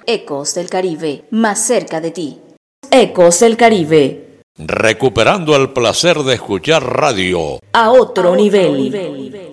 Ecos del Caribe, más cerca de ti. Ecos del Caribe. Recuperando el placer de escuchar radio a otro nivel.